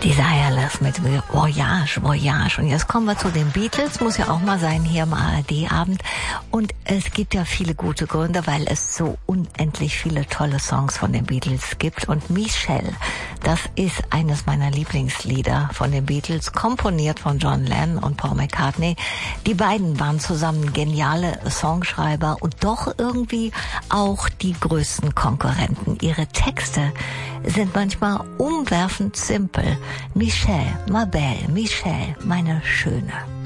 Desireless mit Voyage, Voyage. Und jetzt kommen wir zu den Beatles, muss ja auch mal sein hier am ARD-Abend. Und es gibt ja viele gute Gründe, weil es so unendlich viele tolle Songs von den Beatles gibt. Und Michelle, das ist eines meiner Lieblingslieder von den Beatles, komponiert von John Lennon und Paul McCartney. Die beiden waren zusammen geniale Songschreiber und doch irgendwie auch die größten Konkurrenten. Ihre Texte sind manchmal umwerfend simpel. Michelle, ma belle, Michelle, meine Schöne.